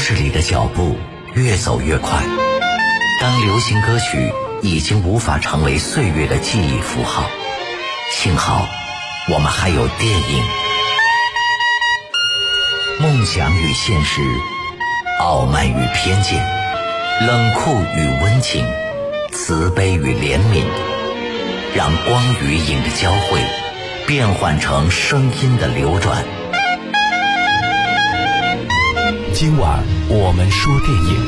市里的脚步越走越快，当流行歌曲已经无法成为岁月的记忆符号，幸好我们还有电影。梦想与现实，傲慢与偏见，冷酷与温情，慈悲与怜悯，让光与影的交汇变换成声音的流转。 今晚我们说电影，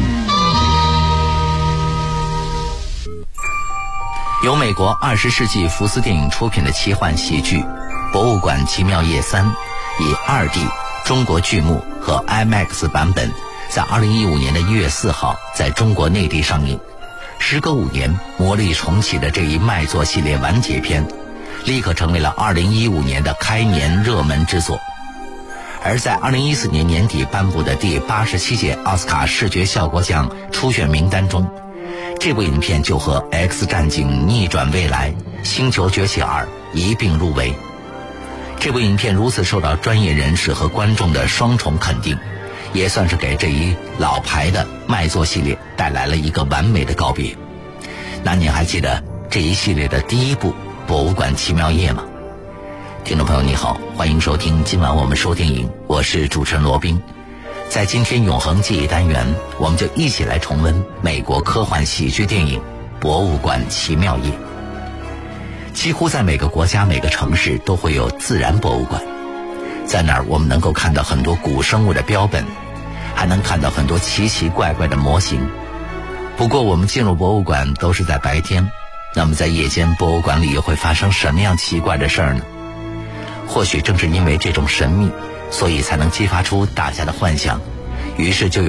由美国20世纪福斯电影出品的奇幻喜剧《博物馆奇妙夜3》以 2D 中国剧目和 IMAX 版本在2015年的1月4号在中国内地上映。时隔5年，魔力重启的这一卖座系列完结篇立刻成为了2015年的开年热门之作。而在2014年年底颁布的第87届奥斯卡视觉效果奖初选名单中，这部影片就和 X 战警逆转未来、星球崛起2一并入围。这部影片如此受到专业人士和观众的双重肯定，也算是给这一老牌的卖座系列带来了一个完美的告别。那您还记得这一系列的第一部《博物馆奇妙夜》吗？听众朋友你好，欢迎收听今晚我们说电影，我是主持人罗宾。在今天永恒记忆单元，我们就一起来重温美国科幻喜剧电影《博物馆奇妙夜》。几乎在每个国家每个城市都会有自然博物馆，在那儿我们能够看到很多古生物的标本，还能看到很多奇奇怪怪的模型。不过我们进入博物馆都是在白天，那么在夜间博物馆里又会发生什么样奇怪的事儿呢？或许正是因为这种神秘，所以才能激发出大家的幻想，于是就有